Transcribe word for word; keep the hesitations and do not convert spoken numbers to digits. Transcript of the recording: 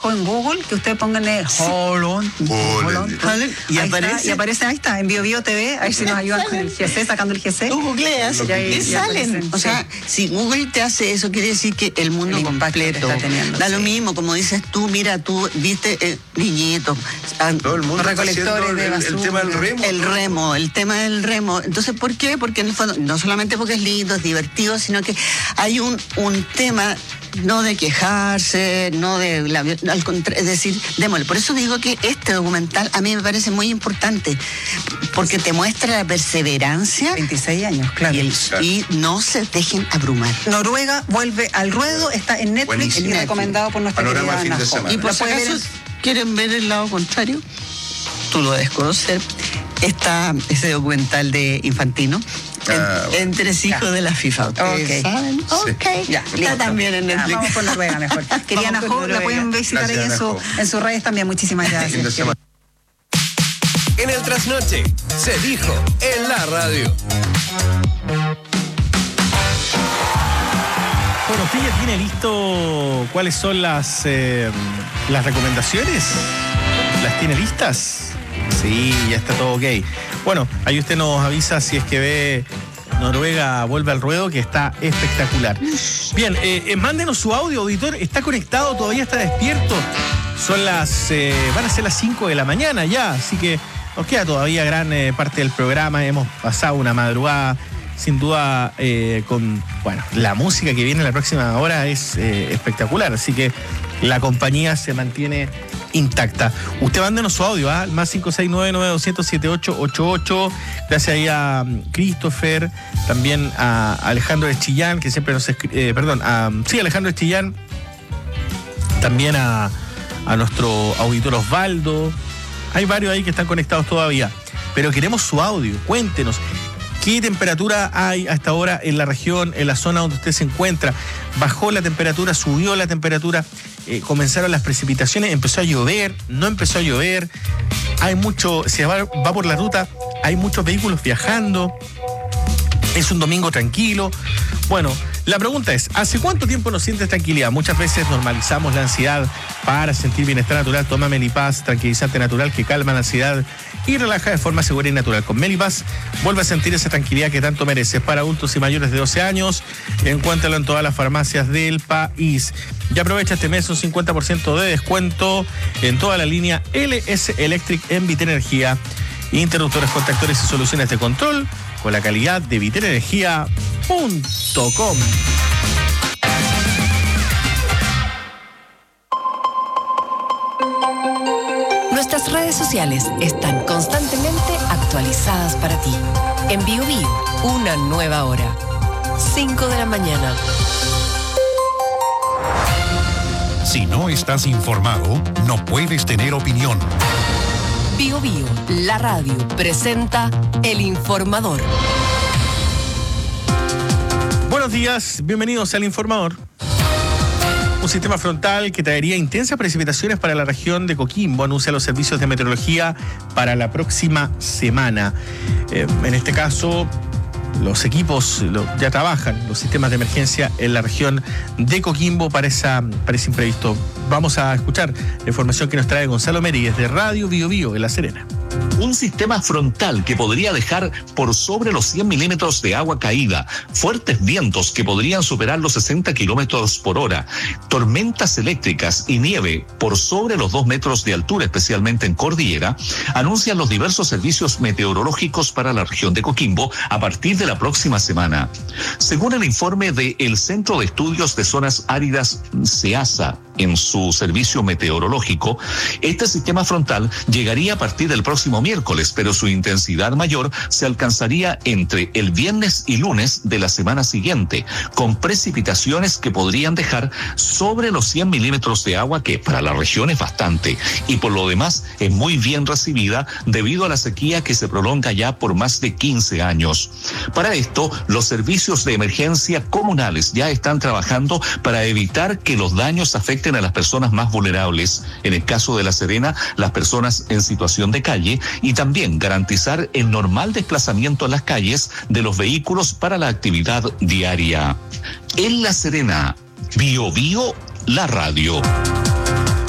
abajo en Google, que ustedes pongan el Holland, Holland, Holland, y aparece, está, y aparece, ahí está, en Bio Bio T V, ahí si nos ayudan con el G C, sacando el G C. Tú googleas y, ahí, y salen. Aparecen. O sea, sí. Si Google te hace eso, quiere decir que el mundo el completo está teniendo, da sí. lo mismo, como dices tú, mira, tú viste eh, niñitos, todo el mundo recolectores el, de basura. El tema del remo. El ¿no? remo, el tema del remo. Entonces, ¿por qué? Porque en el fondo, no solamente porque es lindo, es divertido, sino que hay un, un tema no de quejarse, no de la, al contrario, es decir, démosle. Por eso digo que este documental a mí me parece muy importante, porque te muestra la perseverancia. veintiséis años, claro. Y, el, claro. y no se dejen abrumar. Noruega vuelve al ruedo, está en Netflix. Buenísimo. Y recomendado por nuestra Panorama querida fin de semana. Y por si acaso quieren ver el lado contrario, tú lo debes conocer. Está ese documental de Infantino. Ah, en, bueno. en Tres hijos ya. de la FIFA. ¿Ustedes okay. saben? Sí. Ok. Ya, está listo. también en Netflix. Ya, vamos por Noruega mejor. Querida Najo, la pueden visitar gracias, ahí en, su, en sus redes también. Muchísimas gracias. En el trasnoche se dijo en la radio. Bueno, ¿usted ya tiene listo cuáles son las, eh, las recomendaciones? ¿Las tiene listas? Sí, ya está todo ok. Bueno, ahí usted nos avisa si es que ve Noruega vuelve al ruedo, que está espectacular. Bien, eh, eh, mándenos su audio, auditor. ¿Está conectado? ¿Todavía está despierto? Son las... Eh, van a ser las cinco de la mañana ya, así que nos queda todavía gran eh, parte del programa. Hemos pasado una madrugada, sin duda, eh, con... Bueno, la música que viene la próxima hora es eh, espectacular, así que la compañía se mantiene intacta. Usted mándenos su audio, ¿ah? Más cinco seis nueve nueve dos cero siete ocho ocho ocho. Gracias ahí a um, Christopher, también a Alejandro Chillán, que siempre nos escribe, eh, perdón, a, sí, Alejandro Chillán, también a, a nuestro auditor Osvaldo. Hay varios ahí que están conectados todavía, pero queremos su audio. Cuéntenos, ¿qué temperatura hay hasta ahora en la región, en la zona donde usted se encuentra? ¿Bajó la temperatura? ¿Subió la temperatura? Eh, ¿Comenzaron las precipitaciones? ¿Empezó a llover? ¿No empezó a llover? Hay mucho, se va, va por la ruta, hay muchos vehículos viajando. Es un domingo tranquilo. Bueno, la pregunta es, ¿hace cuánto tiempo nos sientes tranquilidad? Muchas veces normalizamos la ansiedad. Para sentir bienestar natural, toma Melipaz, tranquilizante natural que calma la ansiedad y relaja de forma segura y natural. Con Melipaz, vuelve a sentir esa tranquilidad que tanto mereces. Para adultos y mayores de doce años, encuéntralo en todas las farmacias del país. Ya aprovecha este mes un cincuenta por ciento de descuento en toda la línea L S Electric en Vitenergia. Interruptores, contactores y soluciones de control con la calidad de viterenergia punto com. Nuestras redes sociales están constantemente actualizadas para ti. En Bio Bio, una nueva hora. cinco de la mañana. Si no estás informado, no puedes tener opinión. Bio Bio, la radio, presenta El Informador. Buenos días, bienvenidos al Informador. Un sistema frontal que traería intensas precipitaciones para la región de Coquimbo anuncia los servicios de meteorología para la próxima semana. Eh, en este caso, los equipos lo, ya trabajan, los sistemas de emergencia en la región de Coquimbo para, esa, para ese imprevisto. Vamos a escuchar la información que nos trae Gonzalo Meríguez de Radio Bio Bio en La Serena. Un sistema frontal que podría dejar por sobre los cien milímetros de agua caída, fuertes vientos que podrían superar los sesenta kilómetros por hora, tormentas eléctricas y nieve por sobre los dos metros de altura, especialmente en cordillera, anuncian los diversos servicios meteorológicos para la región de Coquimbo a partir de la próxima semana. Según el informe del Centro de Estudios de Zonas Áridas CEASA, en su servicio meteorológico, este sistema frontal llegaría a partir del próximo miércoles, pero su intensidad mayor se alcanzaría entre el viernes y lunes de la semana siguiente, con precipitaciones que podrían dejar sobre los cien milímetros de agua, que para la región es bastante, y por lo demás es muy bien recibida debido a la sequía que se prolonga ya por más de quince años. Para esto, los servicios de emergencia comunales ya están trabajando para evitar que los daños afecten a las personas más vulnerables, en el caso de La Serena, las personas en situación de calle, y también garantizar el normal desplazamiento en las calles de los vehículos para la actividad diaria. En La Serena, Bio Bio, la radio.